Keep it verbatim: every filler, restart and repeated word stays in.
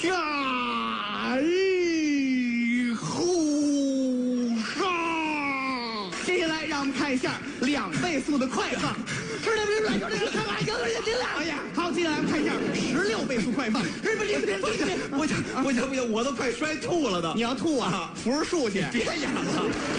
下一呼上。接下来让我们看一下两倍速的快放。是的，不是乱说这个看完有点精亮。哎呀，好，接下来我们看一下十六倍速快放。不行不行不行， 不行不行不行，我都快摔吐了都。 你要吐啊？扶着树去， 别演了。